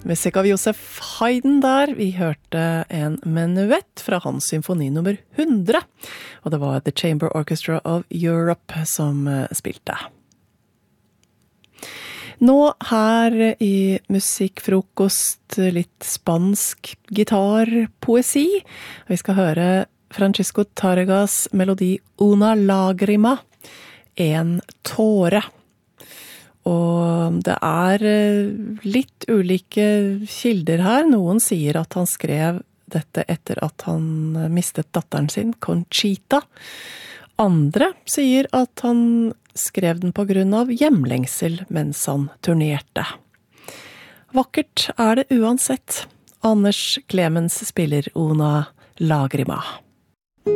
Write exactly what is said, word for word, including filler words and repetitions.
Musikk av Josef Haydn der. Vi hørte en menuett fra hans symfoni nummer hundre. Og det var The Chamber Orchestra of Europe som spilte. Nå her i Musikkfrokost litt spansk gitarpoesi. Vi skal høre Francisco Tárregas melodi Una Lágrima, en tåre. Og det er litt ulike kilder her. Noen sier at han skrev dette etter at han mistet datteren sin, Conchita. Andre sier at han skrev den på grunn av hjemlengsel mens han turnerte. Vakkert er det uansett. Anders Clemens spiller Una Lágrima.